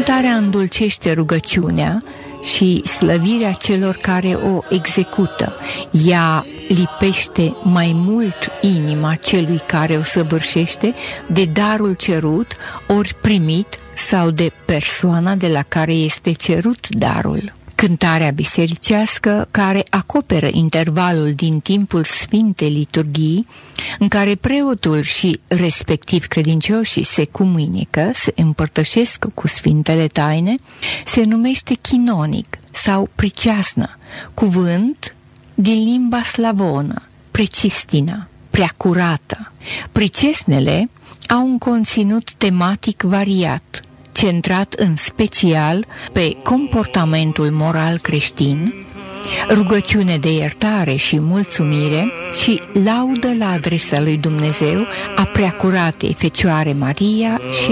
Cântarea îndulcește rugăciunea și slăvirea celor care o execută. Ea lipește mai mult inima celui care o săvârșește de darul cerut, ori primit, sau de persoana de la care este cerut darul. Cântarea bisericească, care acoperă intervalul din timpul Sfintei Liturghii, în care preotul și respectiv credincioșii se comunică, se împărtășesc cu Sfintele Taine, se numește chinonic sau priceasnă, cuvânt din limba slavonă, precistina, preacurată. Pricesnele au un conținut tematic variat, centrat în special pe comportamentul moral creștin, rugăciune de iertare și mulțumire și laudă la adresa lui Dumnezeu, a preacuratei Fecioare Maria și